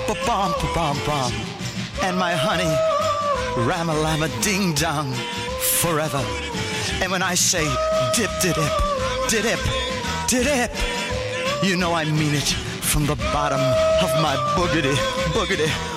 ba-bum, ba-bum, bum. And my honey, ram-a-lam-a, ding-dong, forever. And when I say dip-de-dip, dip, dip, you know I mean it from the bottom of my boogity, boogity,